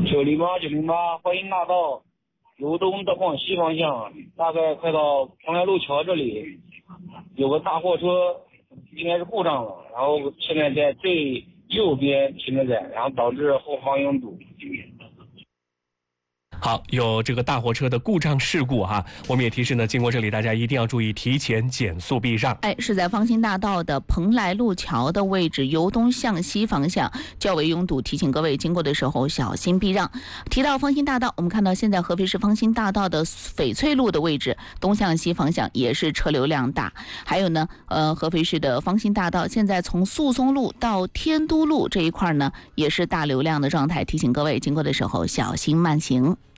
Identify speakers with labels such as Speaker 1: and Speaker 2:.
Speaker 1: 908淮阴大道由东到往西方向，大概快到蓬莱路桥这里，有个大货车应该是故障了，然后现在在最右边停着在，然后导致后方拥堵。
Speaker 2: 好，有这个大货车的故障事故哈，我们也提示呢，经过这里大家一定要注意提前减速避让。
Speaker 3: 是在方兴大道的蓬莱路桥的位置，由东向西方向较为拥堵，提醒各位经过的时候小心避让。提到方兴大道，我们看到现在合肥市方兴大道的翡翠路的位置，东向西方向也是车流量大。还有呢，合肥市的方兴大道现在从宿松路到天都路这一块呢，也是大流量的状态，提醒各位经过的时候小心慢行。